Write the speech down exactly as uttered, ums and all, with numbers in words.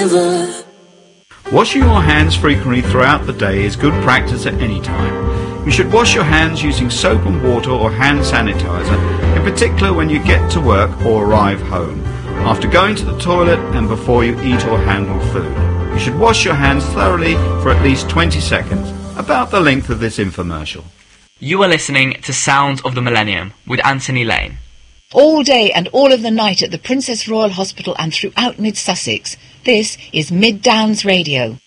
river. Washing your hands frequently throughout the day is good practice at any time. You should wash your hands using soap and water or hand sanitizer, in particular when you get to work or arrive home, after going to the toilet and before you eat or handle food. You should wash your hands thoroughly for at least twenty seconds, about the length of this infomercial. You are listening to Sounds of the Millennium with Anthony Lane. All day and all of the night at the Princess Royal Hospital and throughout Mid Sussex. This is Mid Downs Radio.